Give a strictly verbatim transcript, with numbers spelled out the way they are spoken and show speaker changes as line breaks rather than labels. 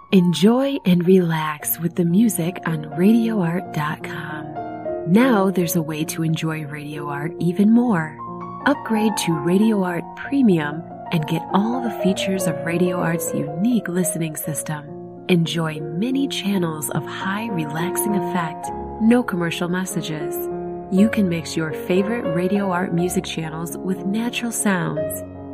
Enjoy and relax with the music on radio art dot com. Now there's a way to enjoy Radio Art even more. Upgrade to Radio Art Premium and get all the features of Radio Art's unique listening system. Enjoy many channels of high relaxing effect, no commercial messages. You can mix your favorite Radio Art music channels with natural sounds